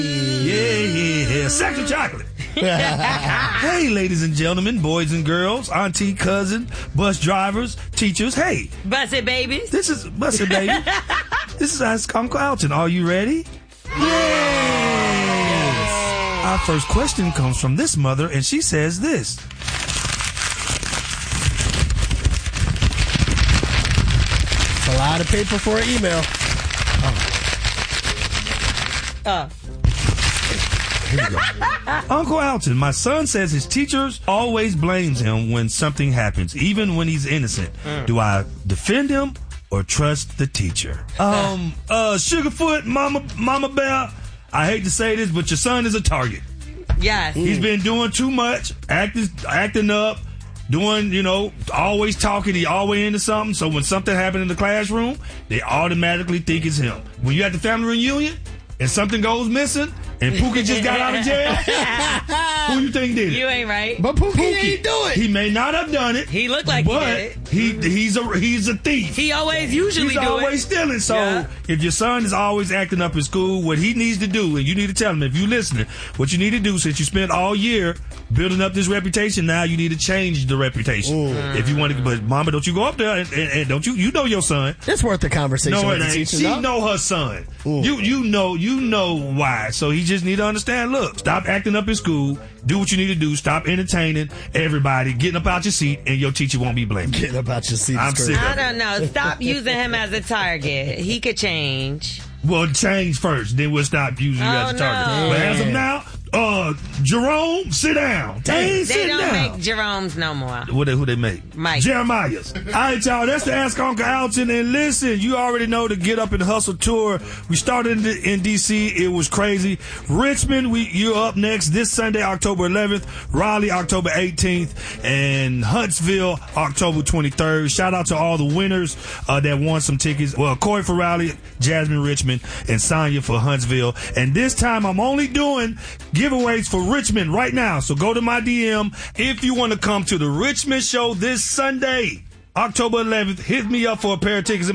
Yeah. Sex and chocolate. Hey, ladies and gentlemen, boys and girls, auntie, cousin, bus drivers, teachers. Hey. Busted babies. This is Busted Baby. This is Ask Uncle Alton. Are you ready? Yes. Our first question comes from this mother, and she says this. It's a lot of paper for an email. Here we go. Uncle Alton, my son says his teachers always blames him when something happens, even when he's innocent. Do I defend him or trust the teacher? Sugarfoot, Mama Bear, I hate to say this, but your son is a target. Yes. He's been doing too much, acting up, doing, always talking. He always into something. So when something happened in the classroom, they automatically think it's him. When you at the family reunion and something goes missing, and Pookie just got out of jail, who you think did it? You ain't right. But Pookie ain't do it. He may not have done it. He looked like but he did it. He's a thief. He usually He's always stealing. So if your son is always acting up in school, what he needs to do, and you need to tell him, if you're listening, what you need to do, since you spent all year building up this reputation, now you need to change the reputation. If you want to, but Mama, don't you go up there and don't you know your son? It's worth the conversation. No, with it the ain't. teacher, She know her son. You know why. So he just need to understand. Look, stop acting up in school. Do what you need to do. Stop entertaining everybody. Getting up out your seat, and your teacher won't be blamed. Getting up out your seat. I'm sick of it. I don't know. Stop using him as a target. He could change. Well, change first, then we'll stop using you as a target. No. But as of now, Jerome, sit down. They don't make Jerome's no more. Who they make? Mike. Jeremiah's. All right, y'all, that's the Ask Uncle Alton. And listen, you already know the Get Up and Hustle tour. We started in D.C. It was crazy. Richmond, you're up next this Sunday, October 11th. Raleigh, October 18th. And Huntsville, October 23rd. Shout out to all the winners that won some tickets. Well, Corey for Raleigh, Jasmine Richmond, and Sonya for Huntsville. And this time I'm only doing giveaways for Richmond right now. So go to my DM if you want to come to the Richmond show this Sunday, October 11th. Hit me up for a pair of tickets.